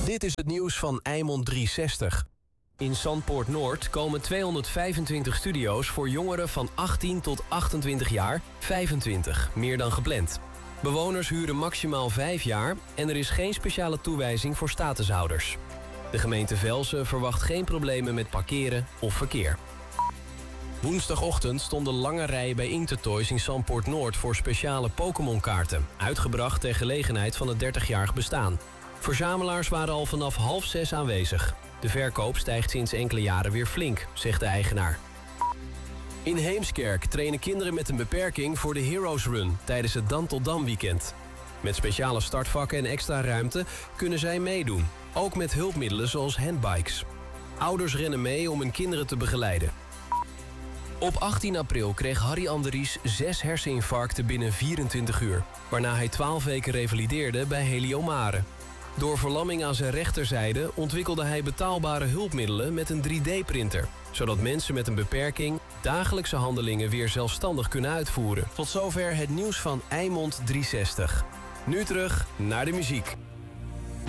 Dit is het nieuws van Eimond 360. In Zandpoort Noord komen 225 studio's voor jongeren van 18 tot 28 jaar, 25, meer dan gepland. Bewoners huren maximaal 5 jaar en er is geen speciale toewijzing voor statushouders. De gemeente Velsen verwacht geen problemen met parkeren of verkeer. Woensdagochtend stonden lange rijen bij Intertoys in Zandpoort Noord voor speciale Pokémon-kaarten, uitgebracht ter gelegenheid van het 30-jarig bestaan. Verzamelaars waren al vanaf 5:30 aanwezig. De verkoop stijgt sinds enkele jaren weer flink, zegt de eigenaar. In Heemskerk trainen kinderen met een beperking voor de Heroes Run tijdens het Dan tot Dam weekend. Met speciale startvakken en extra ruimte kunnen zij meedoen, ook met hulpmiddelen zoals handbikes. Ouders rennen mee om hun kinderen te begeleiden. Op 18 april kreeg Harry Andries 6 herseninfarcten binnen 24 uur... waarna hij 12 weken revalideerde bij Heliomare. Door verlamming aan zijn rechterzijde ontwikkelde hij betaalbare hulpmiddelen met een 3D-printer... zodat mensen met een beperking dagelijkse handelingen weer zelfstandig kunnen uitvoeren. Tot zover het nieuws van Eimond 360. Nu terug naar de muziek.